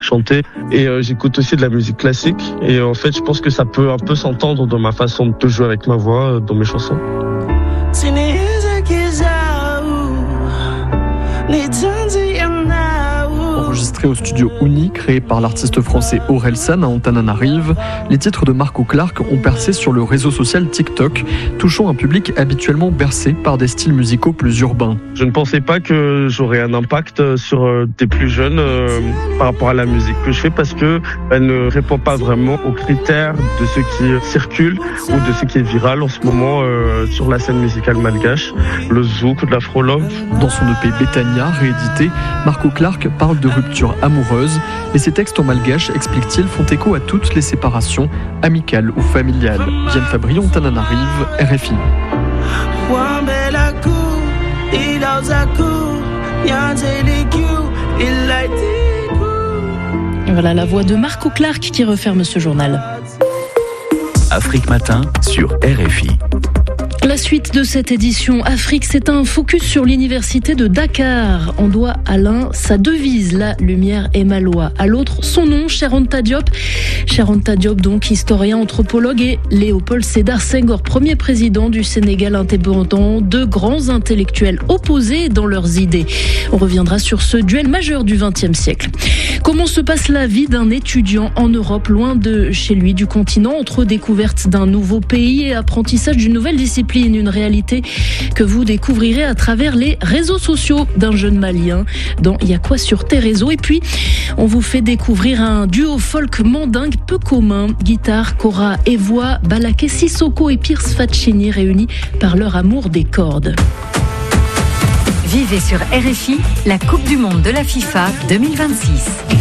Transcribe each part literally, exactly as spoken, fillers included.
chanter. Et euh, j'écoute aussi de la musique classique. Et en fait, je pense que ça peut un peu s'entendre dans ma façon de jouer avec ma voix, euh, dans mes chansons. Enregistré au studio Uni, créé par l'artiste français Orelsan à Antananarive, les titres de Marco Clark ont percé sur le réseau social TikTok, touchant un public habituellement bercé par des styles musicaux plus urbains. Je ne pensais pas que j'aurais un impact sur des plus jeunes euh, par rapport à la musique que je fais, parce que elle ne répond pas vraiment aux critères de ce qui circule ou de ce qui est viral en ce moment euh, sur la scène musicale malgache, le zouk, de l'afro-love. Dans son E P Betania, réédité, Marco Clark parle de rupture amoureuse et ses textes en malgache, explique-t-il, font écho à toutes les séparations, amicales ou familiales. Diane Fabry, Antananarive, R F I. Voilà la voix de Marco Clark qui referme ce journal. Afrique Matin sur R F I. La suite de cette édition Afrique, c'est un focus sur l'université de Dakar. On doit à l'un sa devise, la lumière est ma loi. À l'autre, son nom, Cheikh Anta Diop. Cheikh Anta Diop, donc historien, anthropologue, et Léopold Sédar Senghor, premier président du Sénégal indépendant. Deux grands intellectuels opposés dans leurs idées. On reviendra sur ce duel majeur du vingtième siècle. Comment se passe la vie d'un étudiant en Europe, loin de chez lui, du continent, entre découverte d'un nouveau pays et apprentissage d'une nouvelle discipline? Une réalité que vous découvrirez à travers les réseaux sociaux d'un jeune Malien dans Y'a quoi sur tes réseaux. Et puis, on vous fait découvrir un duo folk mandingue peu commun. Guitare, kora et voix, Balaké Sissoko et Pierce Faccini réunis par leur amour des cordes. Vivez sur R F I la Coupe du Monde de la FIFA deux mille vingt-six.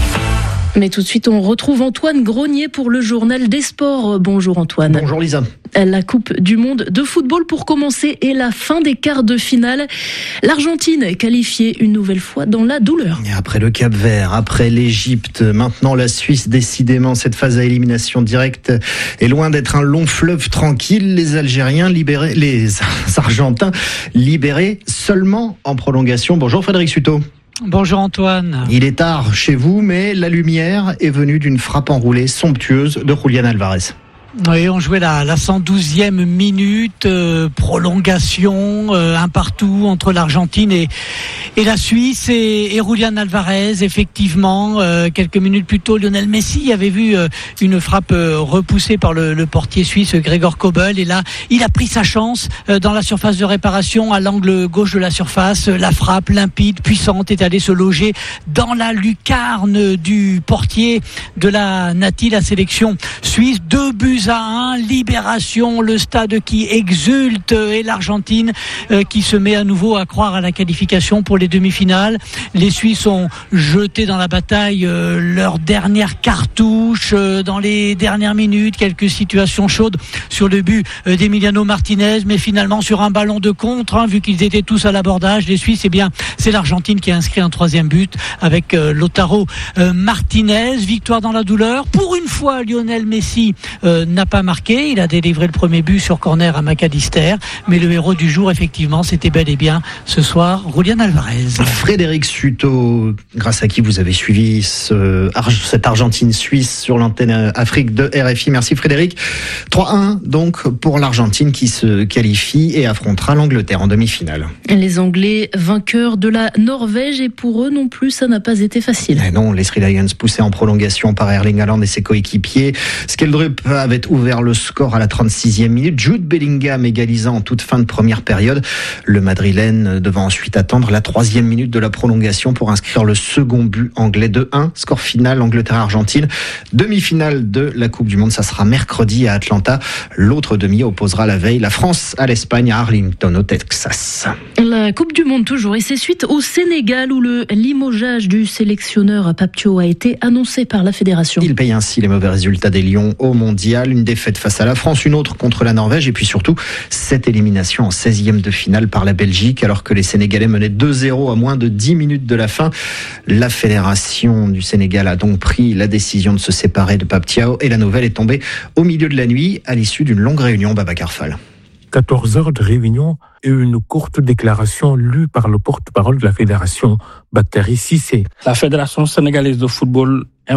Mais tout de suite, on retrouve Antoine Grenier pour le journal des sports. Bonjour Antoine. Bonjour Lisa. La Coupe du Monde de football pour commencer et la fin des quarts de finale. L'Argentine est qualifiée une nouvelle fois dans la douleur. Et après le Cap-Vert, après l'Égypte, maintenant la Suisse, décidément cette phase à élimination directe est loin d'être un long fleuve tranquille. Les Algériens libérés, les Argentins libérés seulement en prolongation. Bonjour Frédéric Suto. Bonjour Antoine. Il est tard chez vous, mais la lumière est venue d'une frappe enroulée somptueuse de Julián Álvarez. Oui, on jouait la, la cent douzième minute, euh, prolongation, euh, un partout entre l'Argentine et, et la Suisse et, et Julián Álvarez. Effectivement, euh, quelques minutes plus tôt, Lionel Messi avait vu euh, une frappe euh, repoussée par le, le portier suisse Gregor Kobel. Et là, il a pris sa chance euh, dans la surface de réparation, à l'angle gauche de la surface. La frappe limpide, puissante, est allée se loger dans la lucarne du portier de la Nati, la sélection suisse. Deux buts à un, libération, le stade qui exulte et l'Argentine euh, qui se met à nouveau à croire à la qualification pour les demi-finales. Les Suisses ont jeté dans la bataille euh, leur dernière cartouche euh, dans les dernières minutes, quelques situations chaudes sur le but euh, d'Emiliano Martinez, mais finalement sur un ballon de contre, hein, vu qu'ils étaient tous à l'abordage, les Suisses, eh bien c'est l'Argentine qui a inscrit un troisième but avec euh, Lautaro euh, Martinez. Victoire dans la douleur. Pour une fois, Lionel Messi euh, n'a pas marqué, il a délivré le premier but sur corner à McAllister, mais le héros du jour, effectivement, c'était bel et bien ce soir Julián Álvarez. Frédéric Suto, grâce à qui vous avez suivi ce, cette Argentine-Suisse sur l'antenne Afrique de R F I. Merci Frédéric. trois un donc pour l'Argentine qui se qualifie et affrontera l'Angleterre en demi-finale. Les Anglais vainqueurs de la Norvège, et pour eux non plus, ça n'a pas été facile. Et non, les Three Lions poussés en prolongation par Erling Haaland et ses coéquipiers. Skeldrup avait ouvert le score à la trente-sixième minute. Jude Bellingham égalisant en toute fin de première période. Le Madrilène devant ensuite attendre la troisième minute de la prolongation pour inscrire le second but anglais. Deux un. Score final, Angleterre-Argentine. Demi-finale de la Coupe du Monde, ça sera mercredi à Atlanta. L'autre demi opposera la veille la France à l'Espagne à Arlington au Texas. La Coupe du Monde toujours, et c'est suite au Sénégal où le limogeage du sélectionneur Pape Thiaw a été annoncé par la fédération. Il paye ainsi les mauvais résultats des Lions au mondial. Une défaite face à la France, une autre contre la Norvège et puis surtout cette élimination en seizième de finale par la Belgique alors que les Sénégalais menaient deux zéro à moins de dix minutes de la fin. La fédération du Sénégal a donc pris la décision de se séparer de Pape Thiaw et la nouvelle est tombée au milieu de la nuit à l'issue d'une longue réunion. Babacar Fall. quatorze heures de réunion et une courte déclaration lue par le porte-parole de la fédération, Bakary Cissé. La Fédération sénégalaise de football